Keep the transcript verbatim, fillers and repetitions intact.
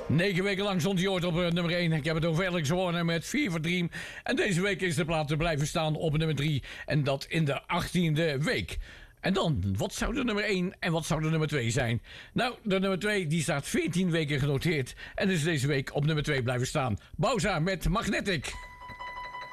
Negen weken lang stond hij ooit op uh, nummer één. Ik heb het over Alex Warner met Fever Dream. En deze week is de plaat te blijven staan op nummer drie. En dat in de achttiende week. En dan, wat zou de nummer één en wat zou de nummer twee zijn? Nou, de nummer twee die staat veertien weken genoteerd. En is deze week op nummer twee blijven staan. Bauza met Magnetic.